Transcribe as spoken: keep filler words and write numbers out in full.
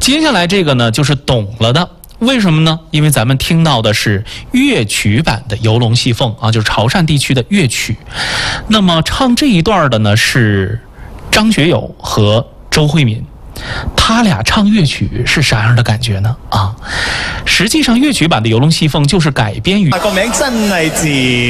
接下来这个呢，就是懂了的。为什么呢？因为咱们听到的是乐曲版的《游龙戏凤》啊，就是潮汕地区的乐曲。那么唱这一段的呢是张学友和周慧敏，他俩唱乐曲是啥样的感觉呢？啊，实际上乐曲版的《游龙戏凤》就是改编于個名真係自